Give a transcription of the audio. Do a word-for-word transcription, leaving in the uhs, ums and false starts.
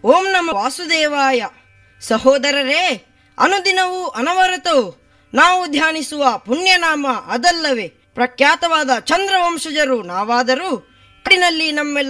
ಓಂ ನಮ ವಾಸುದೇವಾಯ. ಸಹೋದರರೇ, ಅನುದಿನವೂ ಅನವರತವು ನಾವು ಧ್ಯಾನಿಸುವ ಪುಣ್ಯನಾಮ ಅದಲ್ಲವೇ? ಪ್ರಖ್ಯಾತವಾದ ಚಂದ್ರವಂಶಜರು ನಾವಾದರೂ ಕಾಡಿನಲ್ಲಿ ನಮ್ಮೆಲ್ಲ